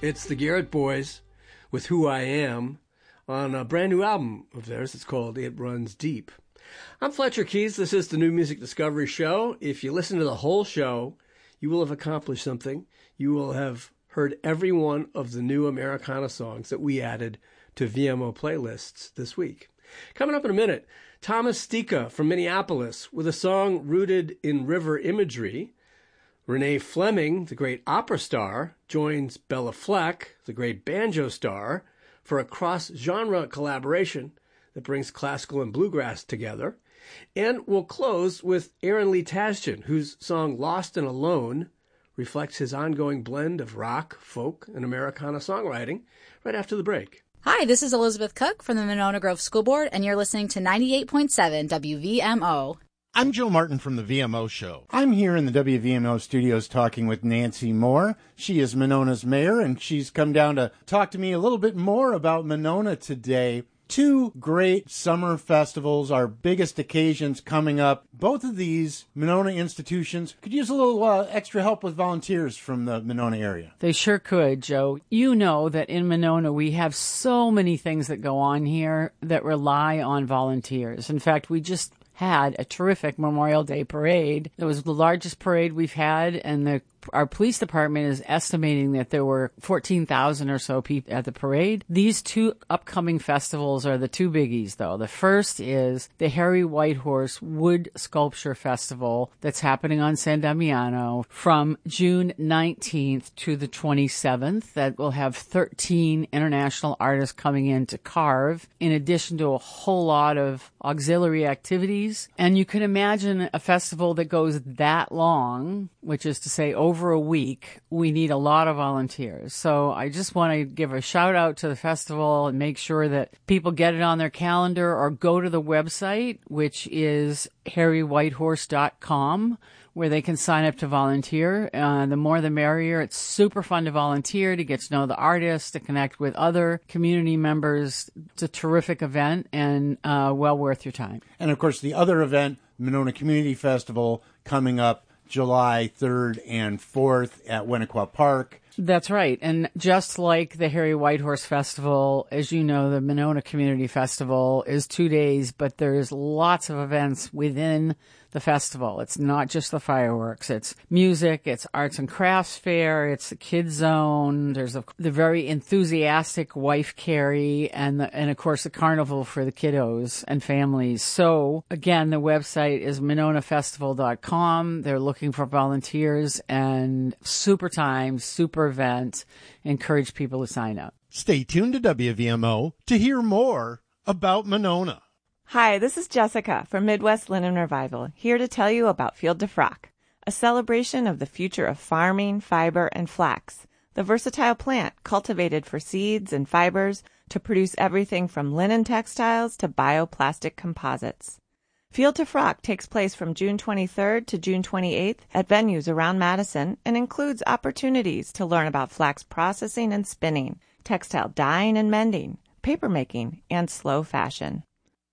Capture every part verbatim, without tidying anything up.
It's the Garrett Boys with Who I Am on a brand new album of theirs. It's called It Runs Deep. I'm Fletcher Keys. This is the New Music Discovery Show. If you listen to the whole show, you will have accomplished something. You will have heard every one of the new Americana songs that we added to V M O playlists this week. Coming up in a minute, Thomas Stika from Minneapolis with a song rooted in river imagery. Renee Fleming, the great opera star, joins Bella Fleck, the great banjo star, for a cross-genre collaboration that brings classical and bluegrass together. And we'll close with Aaron Lee Tasjan, whose song Lost and Alone reflects his ongoing blend of rock, folk, and Americana songwriting, right after the break. Hi, this is Elizabeth Cook from the Monona Grove School Board, and you're listening to ninety-eight point seven W V M O. I'm Joe Martin from the V M O Show. I'm here in the W V M O studios talking with Nancy Moore. She is Monona's mayor, and she's come down to talk to me a little bit more about Monona today. Two great summer festivals, our biggest occasions coming up. Both of these Monona institutions could use a little uh, extra help with volunteers from the Monona area. They sure could, Joe. You know that in Monona we have so many things that go on here that rely on volunteers. In fact, we just had a terrific Memorial Day parade. It was the largest parade we've had, and the our police department is estimating that there were fourteen thousand or so people at the parade. These two upcoming festivals are the two biggies, though. The first is the Harry Whitehorse Wood Sculpture Festival that's happening on San Damiano from June nineteenth to the twenty-seventh. That will have thirteen international artists coming in to carve, in addition to a whole lot of auxiliary activities. And you can imagine a festival that goes that long, which is to say over over a week, we need a lot of volunteers. So I just want to give a shout out to the festival and make sure that people get it on their calendar or go to the website, which is harry whitehorse dot com, where they can sign up to volunteer. Uh, the more the merrier. It's super fun to volunteer, to get to know the artists, to connect with other community members. It's a terrific event and uh, well worth your time. And of course, the other event, Monona Community Festival, coming up July third and fourth at Winnequa Park. That's right. And just like the Harry Whitehorse Festival, as you know, the Monona Community Festival is two days, but there's lots of events within the festival. It's not just the fireworks. It's music, it's arts and crafts fair, it's the kids zone, there's a, the very enthusiastic wife carry, and the, and of course the carnival for the kiddos and families. So again, the website is monona festival dot com. They're looking for volunteers, and super time, super event. Encourage people to sign up. Stay tuned to W V M O to hear more about Monona. Hi, this is Jessica from Midwest Linen Revival, here to tell you about Field to Frock, a celebration of the future of farming, fiber, and flax, the versatile plant cultivated for seeds and fibers to produce everything from linen textiles to bioplastic composites. Field to Frock takes place from June twenty-third to June twenty-eighth at venues around Madison and includes opportunities to learn about flax processing and spinning, textile dyeing and mending, papermaking, and slow fashion.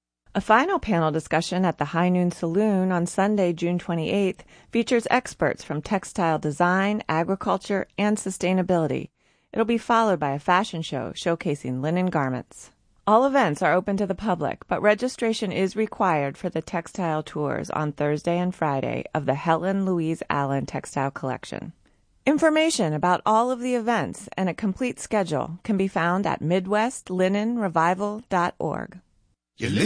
A final panel discussion at the High Noon Saloon on Sunday, June twenty-eighth, features experts from textile design, agriculture, and sustainability. It'll be followed by a fashion show showcasing linen garments. All events are open to the public, but registration is required for the textile tours on Thursday and Friday of the Helen Louise Allen Textile Collection. Information about all of the events and a complete schedule can be found at midwest linen revival dot org. You live